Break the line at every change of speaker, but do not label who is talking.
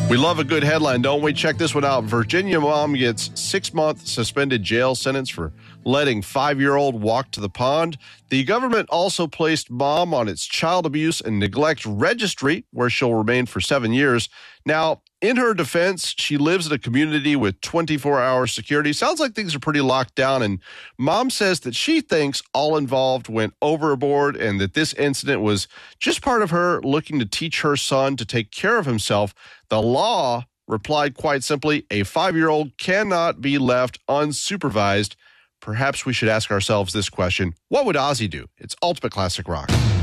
We love a good headline, don't we? Check this one out. Virginia mom gets 6-month suspended jail sentence for letting 5-year-old walk to the pond. The government also placed mom on its child abuse and neglect registry, where she'll remain for 7 years. Now, in her defense, she lives in a community with 24-hour security. Sounds like things are pretty locked down, and mom says that she thinks all involved went overboard and that this incident was just part of her looking to teach her son to take care of himself. The law replied quite simply, a 5-year-old cannot be left unsupervised. Perhaps we should ask ourselves this question: what would Ozzy do? It's Ultimate Classic Rock.